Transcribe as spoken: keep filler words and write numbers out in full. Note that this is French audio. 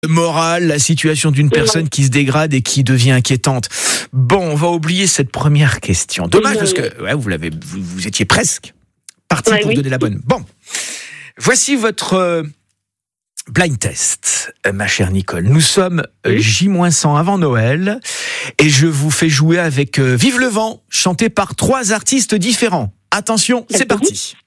Morale, la situation d'une personne qui se dégrade et qui devient inquiétante. Bon, on va oublier cette première question. Dommage parce que ouais, vous l'avez, vous, vous étiez presque parti ouais, pour oui. donner la bonne. Bon, voici votre euh, blind test, euh, ma chère Nicole. Nous sommes euh, J cent avant Noël et je vous fais jouer avec euh, Vive le vent, chanté par trois artistes différents. Attention, c'est parti.